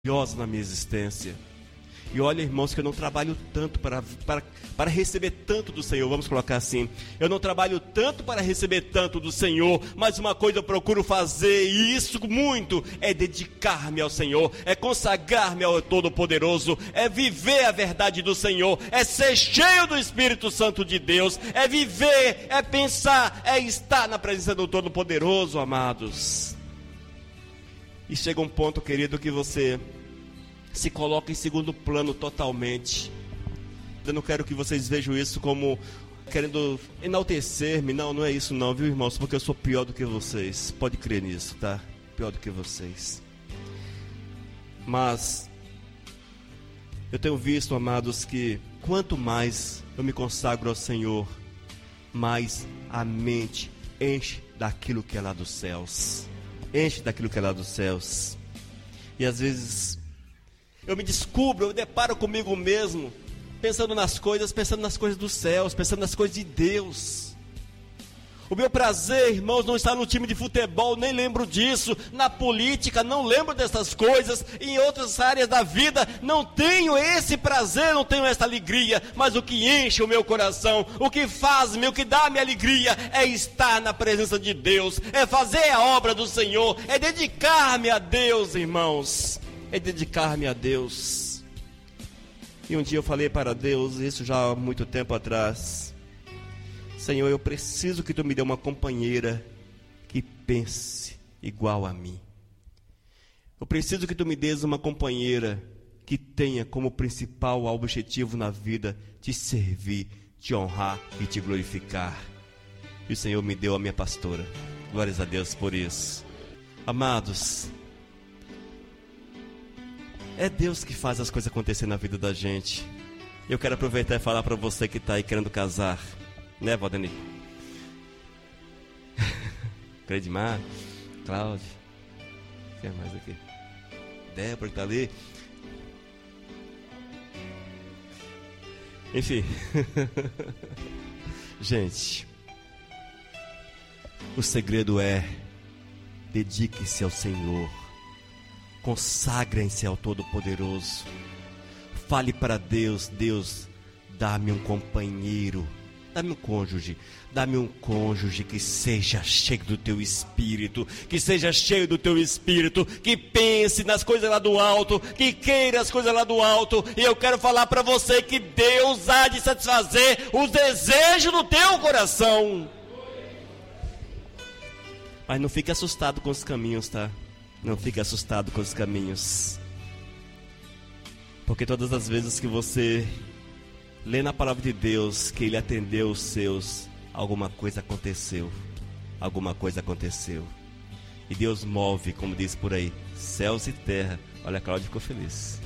na minha existência. E olha, irmãos, que eu não trabalho tanto para receber tanto do Senhor. Vamos colocar assim: eu não trabalho tanto para receber tanto do Senhor, mas uma coisa eu procuro fazer, e isso muito, é dedicar-me ao Senhor, é consagrar-me ao Todo-Poderoso, é viver a verdade do Senhor, é ser cheio do Espírito Santo de Deus, é viver, é pensar, é estar na presença do Todo-Poderoso, amados. E chega um ponto, querido, que você se coloca em segundo plano totalmente. Eu não quero que vocês vejam isso como querendo enaltecer-me. Não é isso não, viu, irmãos? Porque eu sou pior do que vocês. Pode crer nisso, tá? Pior do que vocês. Mas eu tenho visto, amados, que quanto mais eu me consagro ao Senhor, mais a mente enche daquilo que é lá dos céus. Enche daquilo que é lá dos céus. E às vezes eu me descubro, eu deparo comigo mesmo, pensando nas coisas dos céus, pensando nas coisas de Deus. O meu prazer, irmãos, não está no time de futebol, nem lembro disso. Na política, não lembro dessas coisas. Em outras áreas da vida, não tenho esse prazer, não tenho essa alegria. Mas o que enche o meu coração, o que faz-me, o que dá-me alegria, é estar na presença de Deus, é fazer a obra do Senhor, é dedicar-me a Deus, irmãos. É dedicar-me a Deus. E um dia eu falei para Deus, isso já há muito tempo atrás: Senhor, eu preciso que Tu me dê uma companheira que pense igual a mim. Eu preciso que Tu me dês uma companheira que tenha como principal objetivo na vida Te servir, Te honrar e Te glorificar. E o Senhor me deu a minha pastora. Glórias a Deus por isso. Amados, é Deus que faz as coisas acontecer na vida da gente. Eu quero aproveitar e falar para você que está aí querendo casar, né, Valdemir? Credimar, Cláudio, quem é mais aqui? Débora que está ali. Enfim. Gente, o segredo é: dedique-se ao Senhor, consagrem-se ao Todo-Poderoso, fale para Deus: Deus, dá-me um companheiro, dá-me um cônjuge que seja cheio do Teu Espírito, que pense nas coisas lá do alto, que queira as coisas lá do alto. E eu quero falar para você que Deus há de satisfazer os desejos do teu coração. Mas não fique assustado com os caminhos, tá? Não fique assustado com os caminhos. Porque todas as vezes que você lê na palavra de Deus que Ele atendeu os seus, alguma coisa aconteceu. E Deus move, como diz por aí, céus e terra. Olha, a Cláudia ficou feliz.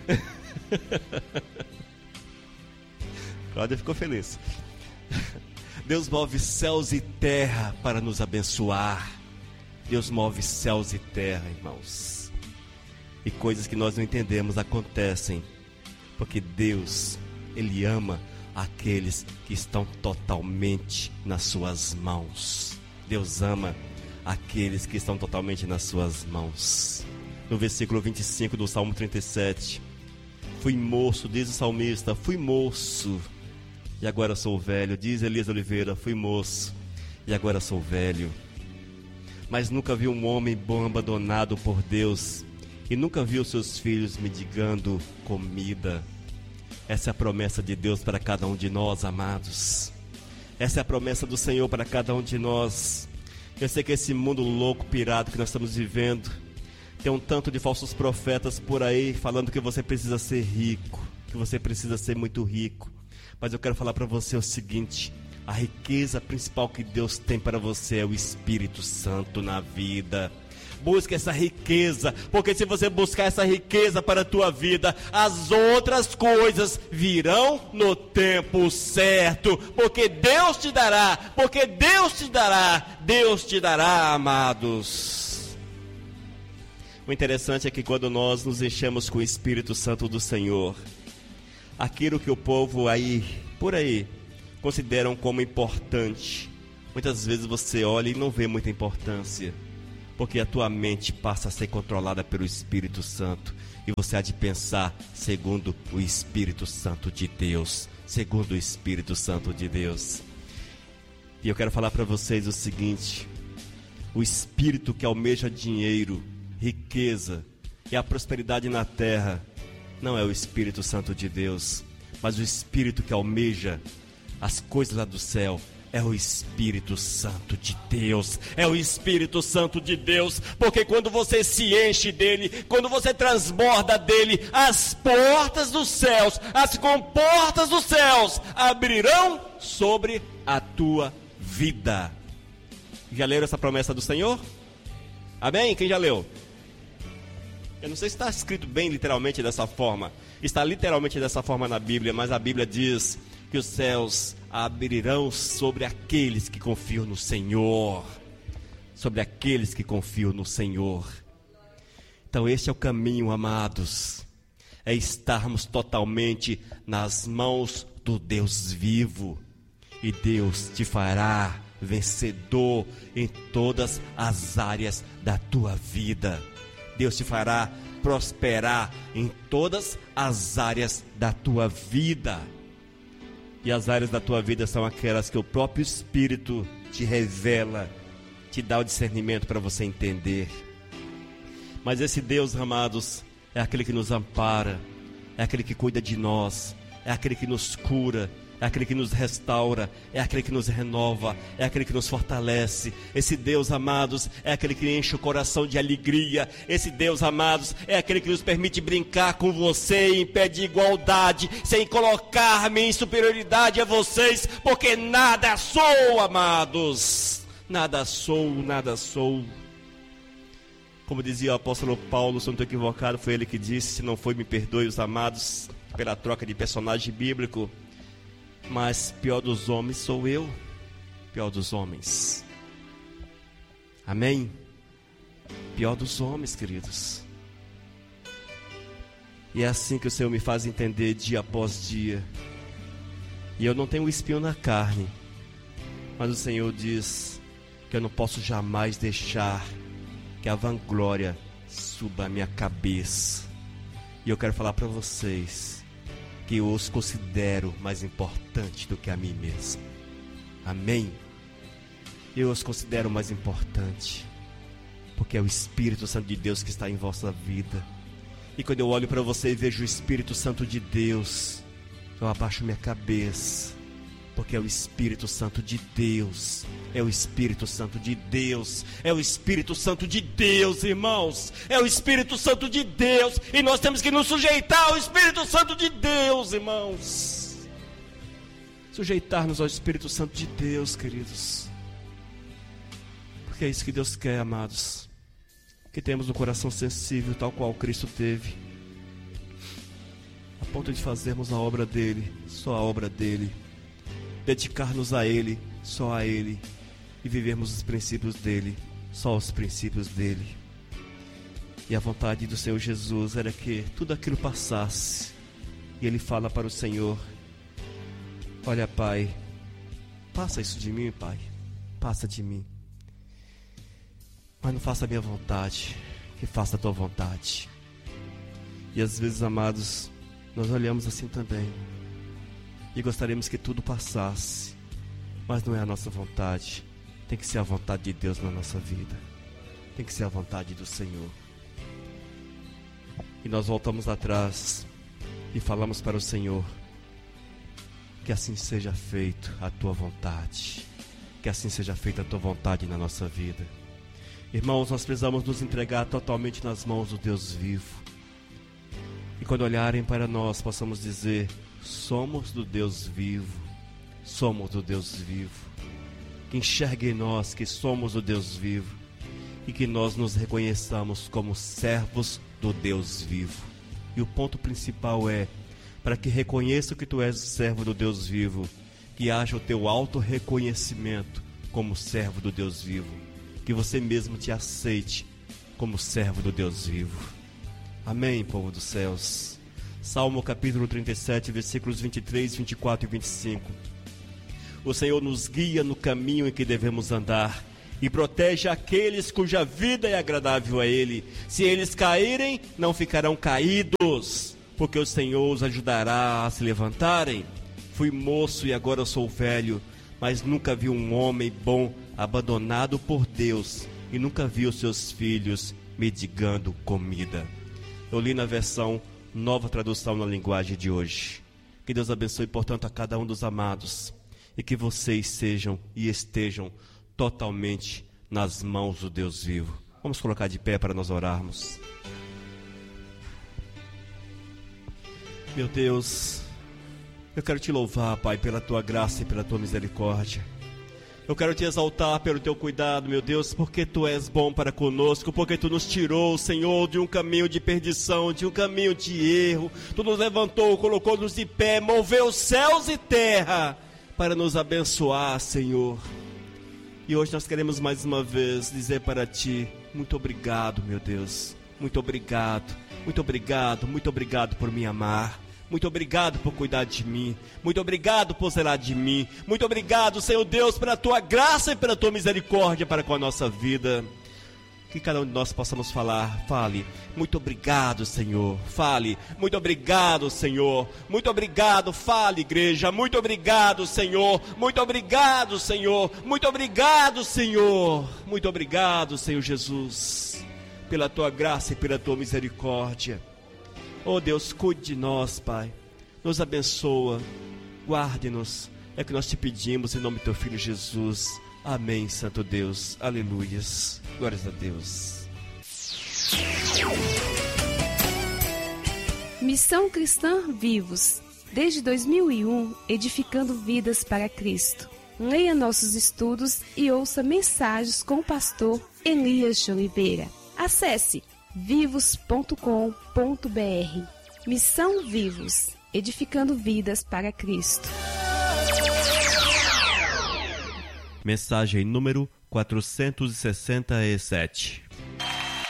Cláudia ficou feliz. Deus move céus e terra para nos abençoar. Deus move céus e terra, irmãos. E coisas que nós não entendemos acontecem porque Deus, Ele ama aqueles que estão totalmente nas suas mãos. Deus ama aqueles que estão totalmente nas suas mãos. No versículo 25 do Salmo 37: fui moço, diz o salmista, fui moço e agora sou velho. Diz Elias Oliveira, fui moço e agora sou velho. Mas nunca vi um homem bom abandonado por Deus, e nunca vi os seus filhos mendigando comida. Essa é a promessa de Deus para cada um de nós, amados. Essa é a promessa do Senhor para cada um de nós. Eu sei que esse mundo louco, pirado que nós estamos vivendo, tem um tanto de falsos profetas por aí falando que você precisa ser rico, que você precisa ser muito rico. Mas eu quero falar para você o seguinte: a riqueza principal que Deus tem para você é o Espírito Santo na vida. Busque essa riqueza, porque se você buscar essa riqueza para a tua vida, as outras coisas virão no tempo certo, porque Deus te dará, Deus te dará, amados. O interessante é que quando nós nos enchemos com o Espírito Santo do Senhor, aquilo que o povo aí, por aí, consideram como importante, muitas vezes você olha e não vê muita importância, porque a tua mente passa a ser controlada pelo Espírito Santo. e você há de pensar segundo o Espírito Santo de Deus. Segundo o Espírito Santo de Deus. E eu quero falar para vocês o seguinte: o espírito que almeja dinheiro, riqueza e a prosperidade na terra não é o Espírito Santo de Deus, mas o espírito que almeja as coisas lá do céu é o Espírito Santo de Deus. É o Espírito Santo de Deus, porque quando você se enche dele, quando você transborda dele, as portas dos céus, as comportas dos céus abrirão sobre a tua vida. Já leram essa promessa do Senhor? Amém? Quem já leu? Eu não sei se está escrito bem literalmente dessa forma. Está literalmente dessa forma na Bíblia, mas a Bíblia diz que os céus abrirão sobre aqueles que confiam no Senhor. Sobre aqueles que confiam no Senhor. Então este é o caminho, amados. É estarmos totalmente nas mãos do Deus vivo. E Deus te fará vencedor em todas as áreas da tua vida. Deus te fará prosperar em todas as áreas da tua vida. E as áreas da tua vida são aquelas que o próprio Espírito te revela, te dá o discernimento para você entender. Mas esse Deus, amados, é aquele que nos ampara, é aquele que cuida de nós, é aquele que nos cura, é aquele que nos restaura, é aquele que nos renova, é aquele que nos fortalece. Esse Deus, amados, é aquele que enche o coração de alegria. Esse Deus, amados, é aquele que nos permite brincar com você em pé de igualdade, sem colocar-me em superioridade a vocês, porque nada sou, amados, nada sou, nada sou. Como dizia o apóstolo Paulo, se não estou equivocado, foi ele que disse: se não foi, me perdoe os amados, pela troca de personagem bíblico, mas pior dos homens sou eu, pior dos homens. Amém? Pior dos homens, queridos. E é assim que o Senhor me faz entender dia após dia. E eu não tenho um espinho na carne, mas o Senhor diz que eu não posso jamais deixar que a vanglória suba a minha cabeça. E eu quero falar para vocês que eu os considero mais importante do que a mim mesmo. Amém? Eu os considero mais importante, porque é o Espírito Santo de Deus que está em vossa vida. E quando eu olho para você e vejo o Espírito Santo de Deus, eu abaixo minha cabeça, porque é o Espírito Santo de Deus. É o Espírito Santo de Deus. É o Espírito Santo de Deus, irmãos. É o Espírito Santo de Deus. E nós temos que nos sujeitar ao Espírito Santo de Deus, irmãos. Sujeitar-nos ao Espírito Santo de Deus, queridos. Porque é isso que Deus quer, amados. Que temos um coração sensível, tal qual Cristo teve, a ponto de fazermos a obra dele, só a obra dele, dedicar-nos a ele, só a ele, e vivermos os princípios dele, só os princípios dele. E a vontade do Senhor Jesus era que tudo aquilo passasse. E ele fala para o Senhor: olha, Pai, passa isso de mim, Pai, passa de mim, mas não faça a minha vontade, que faça a tua vontade. E às vezes, amados, nós olhamos assim também e gostaríamos que tudo passasse, mas não é a nossa vontade. Tem que ser a vontade de Deus na nossa vida, tem que ser a vontade do Senhor. E nós voltamos atrás e falamos para o Senhor: que assim seja feito a tua vontade, que assim seja feita a tua vontade na nossa vida. Irmãos, nós precisamos nos entregar totalmente nas mãos do Deus vivo. E quando olharem para nós, possamos dizer: somos do Deus vivo, somos do Deus vivo. Que enxergue em nós que somos do Deus vivo e que nós nos reconheçamos como servos do Deus vivo. E o ponto principal é, para que reconheça que tu és o servo do Deus vivo, que haja o teu auto-reconhecimento como servo do Deus vivo, que você mesmo te aceite como servo do Deus vivo. Amém, povo dos céus. Salmo capítulo 37, versículos 23, 24 e 25. O Senhor nos guia no caminho em que devemos andar. e protege aqueles cuja vida é agradável a Ele. Se eles caírem, não ficarão caídos, porque o Senhor os ajudará a se levantarem. Fui moço e agora sou velho, mas nunca vi um homem bom abandonado por Deus, e nunca vi os seus filhos mendigando comida. Eu li na versão Nova Tradução na linguagem de hoje. Que Deus abençoe, portanto, a cada um dos amados, e que vocês sejam e estejam totalmente nas mãos do Deus vivo. Vamos colocar de pé para nós orarmos. Meu Deus, eu quero te louvar, Pai, pela tua graça e pela tua misericórdia. Eu quero te exaltar pelo teu cuidado, meu Deus, porque tu és bom para conosco, porque tu nos tirou, Senhor, de um caminho de perdição, de um caminho de erro. Tu nos levantou, colocou-nos de pé, moveu céus e terra para nos abençoar, Senhor. E hoje nós queremos mais uma vez dizer para ti, muito obrigado, meu Deus. Muito obrigado, muito obrigado, muito obrigado por me amar. Muito obrigado por cuidar de mim. Muito obrigado por zelar de mim. Muito obrigado, Senhor Deus, pela tua graça e pela tua misericórdia para com a nossa vida. Que cada um de nós possamos fale, muito obrigado, Senhor. Fale, muito obrigado, Senhor. Muito obrigado, fale, igreja. Muito obrigado, Senhor. Muito obrigado, Senhor. Muito obrigado, Senhor. Muito obrigado, Senhor Jesus, pela tua graça e pela tua misericórdia. Oh Deus, cuide de nós, Pai. Nos abençoa, guarde-nos. É o que nós te pedimos em nome do teu Filho Jesus. Amém, Santo Deus. Aleluias. Glórias a Deus. Missão Cristã Vivos. Desde 2001, edificando vidas para Cristo. Leia nossos estudos e ouça mensagens com o pastor Elias de Oliveira. Acesse vivos.com.br. Missão Vivos, edificando vidas para Cristo. Mensagem número 467.